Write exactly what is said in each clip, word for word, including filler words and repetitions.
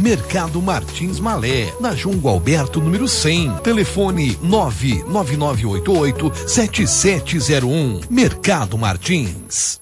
Mercado Martins Malé, na João Gualberto, número cem. Telefone nove nove nove oito oito sete sete zero um. Mercado Martins.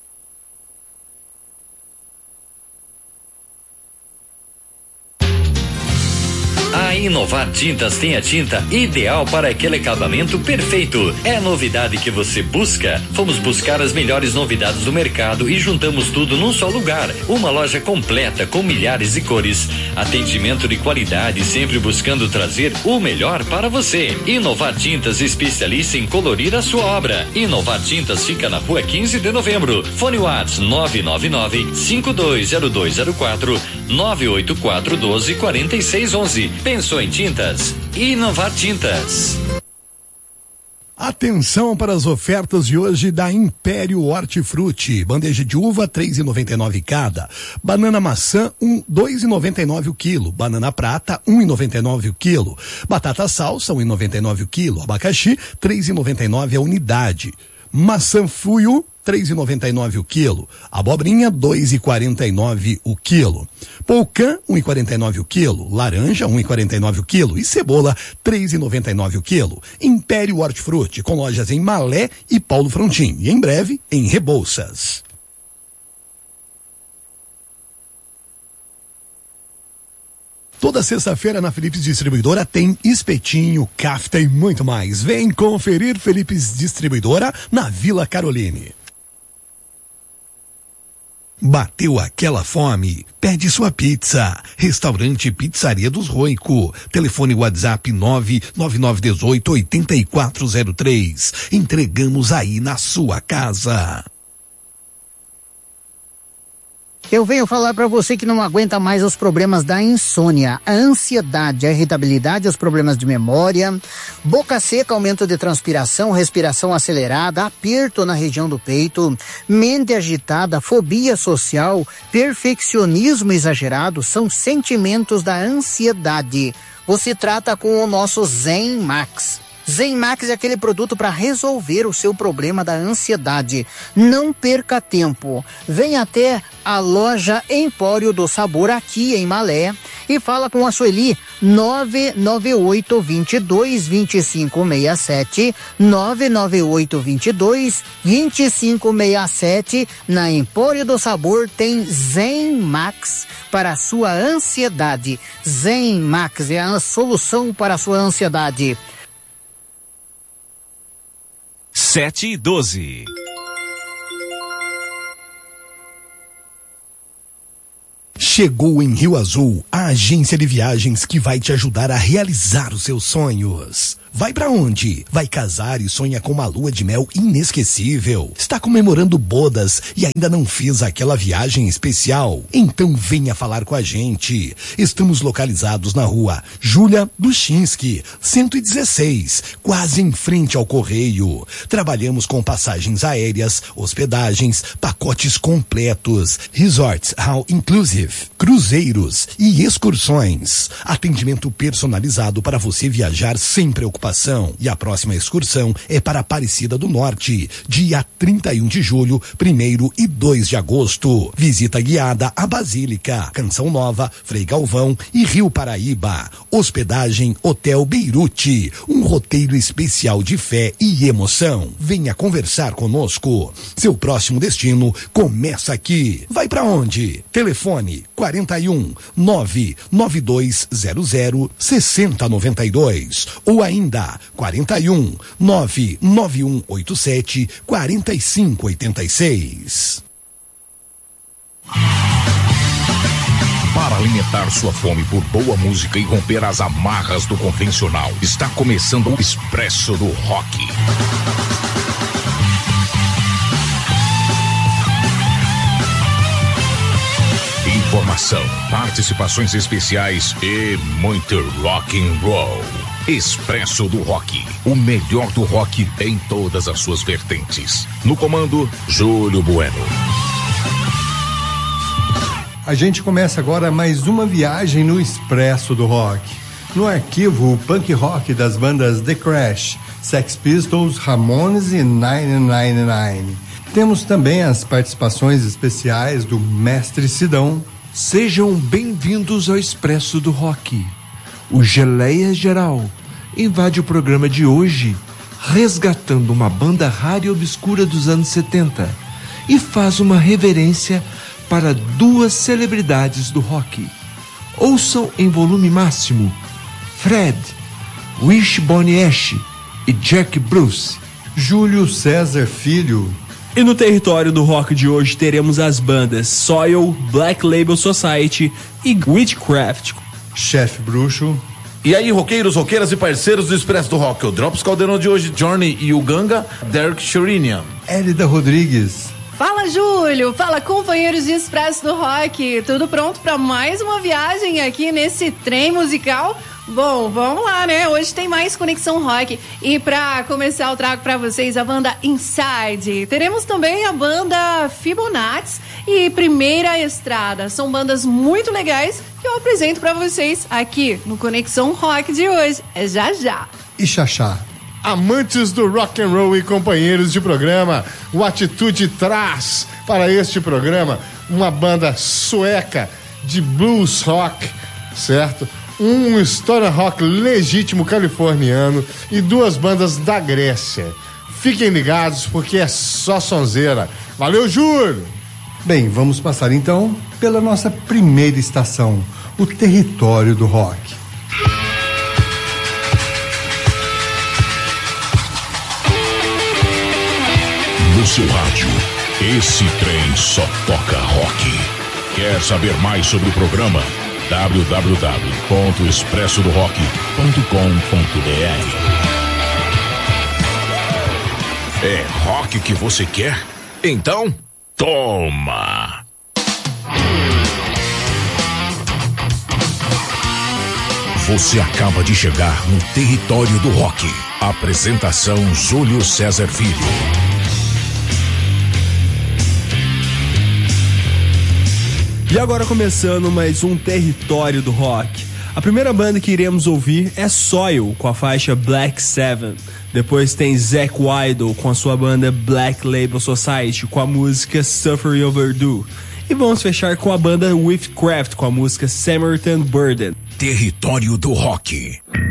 A Inovar Tintas tem a tinta ideal para aquele acabamento perfeito. É a novidade que você busca? Fomos buscar as melhores novidades do mercado e juntamos tudo num só lugar. Uma loja completa com milhares de cores. Atendimento de qualidade, sempre buscando trazer o melhor para você. Inovar Tintas, especialista em colorir a sua obra. Inovar Tintas fica na rua quinze de novembro. Fone WhatsApp nove nove nove cinco dois zero dois zero quatro nove oito quatro um dois quatro seis um um. Pensou em tintas? Inovar Tintas. Atenção para as ofertas de hoje da Império Hortifruti. Bandeja de uva três e noventa e nove cada. Banana maçã um dois e noventa e nove o quilo. Banana prata um e noventa e nove o quilo. Batata salsa um e noventa e nove o quilo. Abacaxi três e noventa e nove a unidade. Maçã fuio três e noventa e nove o quilo. Abobrinha dois e quarenta e nove o quilo. Polcã um e quarenta e nove o quilo. Laranja um e quarenta e nove o quilo. E cebola três e noventa e nove o quilo. Império Hortifruti, com lojas em Malé e Paulo Frontin. E em breve em Rebouças. Toda sexta-feira na Philips Distribuidora tem espetinho, kafta e muito mais. Vem conferir Philips Distribuidora na Vila Caroline. Bateu aquela fome? Pede sua pizza. Restaurante Pizzaria dos Roico. Telefone WhatsApp nove nove nove um oito oito quatro zero três. Entregamos aí na sua casa. Eu venho falar para você que não aguenta mais os problemas da insônia, a ansiedade, a irritabilidade, os problemas de memória, boca seca, aumento de transpiração, respiração acelerada, aperto na região do peito, mente agitada, fobia social, perfeccionismo exagerado, são sentimentos da ansiedade. Você trata com o nosso Zen Max. Zen Max é aquele produto para resolver o seu problema da ansiedade. Não perca tempo. Venha até a loja Empório do Sabor aqui em Malé e fala com a Sueli nove nove oito dois dois dois cinco seis sete nove nove oito dois dois dois cinco seis sete. Na Empório do Sabor tem Zen Max para a sua ansiedade. Zen Max é a solução para a sua ansiedade. Sete e doze. Chegou em Rio Azul a agência de viagens que vai te ajudar a realizar os seus sonhos. Vai pra onde? Vai casar e sonha com uma lua de mel inesquecível? Está comemorando bodas e ainda não fez aquela viagem especial? Então venha falar com a gente. Estamos localizados na rua Júlia Duchinski, cento e dezesseis, quase em frente ao Correio. Trabalhamos com passagens aéreas, hospedagens, pacotes completos, resorts all inclusive, cruzeiros e excursões. Atendimento personalizado para você viajar sem preocupação. E a próxima excursão é para Aparecida do Norte, dia trinta e um de julho, primeiro e dois de agosto. Visita guiada à Basílica, Canção Nova, Frei Galvão e Rio Paraíba. Hospedagem Hotel Beirute, um roteiro especial de fé e emoção. Venha conversar conosco. Seu próximo destino começa aqui. Vai pra onde? Telefone quarenta e um nove nove dois zero zero seis zero nove dois ou ainda quarenta e um nove nove um oito sete quatro cinco oito seis. Para alimentar sua fome por boa música e romper as amarras do convencional, está começando o Expresso do Rock. Informação, participações especiais e muito rock and roll. Expresso do Rock, o melhor do rock em todas as suas vertentes. No comando, Júlio Bueno. A gente começa agora mais uma viagem no Expresso do Rock. No arquivo, o punk rock das bandas The Crash, Sex Pistols, Ramones e nove nove nove. Temos também as participações especiais do Mestre Sidão, Sejam bem-vindos ao Expresso do Rock. O Geleia Geral invade o programa de hoje resgatando uma banda rara e obscura dos anos setenta e faz uma reverência para duas celebridades do rock. Ouçam em volume máximo Fred, Wishbone Ash e Jack Bruce. Júlio César Filho. E no território do rock de hoje teremos as bandas Soil, Black Label Society e Witchcraft. Chefe Bruxo. E aí, roqueiros, roqueiras e parceiros do Expresso do Rock, o Drops Caldeirão de hoje, Journey e o Ganga, Derek Sherinian. Hélida Rodrigues. Fala, Júlio! Fala, companheiros de Expresso do Rock! Tudo pronto para mais uma viagem aqui nesse trem musical? Bom, vamos lá, né? Hoje tem mais Conexão Rock. E pra começar, eu trago pra vocês a banda Inside. Teremos também a banda Fibonacci e Primeira Estrada. São bandas muito legais que eu apresento pra vocês aqui no Conexão Rock de hoje. É já já. E Xaxá. Amantes do rock and roll e companheiros de programa, o Atitude traz para este programa uma banda sueca de blues rock, certo? Um stoner rock legítimo californiano e duas bandas da Grécia. Fiquem ligados porque é só sonzeira. Valeu, Júlio! Bem, vamos passar então pela nossa primeira estação, o território do rock. No seu rádio, esse trem só toca rock. Quer saber mais sobre o programa? w w w ponto expresso do rock ponto com ponto b r. É rock que você quer? Então, toma! Você acaba de chegar no território do rock. Apresentação Júlio César Filho. E agora começando mais um território do rock. A primeira banda que iremos ouvir é Soil, com a faixa Black Seven. Depois tem Zakk Wylde com a sua banda Black Label Society, com a música Suffer Overdue. E vamos fechar com a banda Witchcraft, com a música Samaritan Burden. Território do Rock.